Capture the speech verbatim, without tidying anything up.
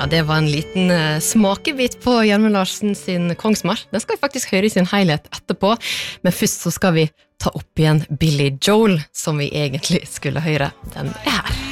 Ja, det var en liten uh, smakebit på Gjermund Larsen sin Kongsmarsj. Den skal vi faktisk høre i sin helhet etterpå, men først så skal vi ta opp igjen Billy Joel, som vi egentlig skulle høre. Den er her.